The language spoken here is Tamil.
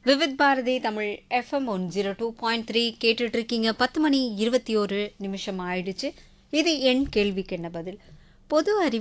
விவித் பாரதி தமிழ் எஃப்எம் 102.3 கேட்டுட்டு இருக்கீங்க. 10 மணி 21 நிமிஷம் ஆயிடுச்சு. இது என் கேள்விக்கு என்ன பதில். பொது அறிவு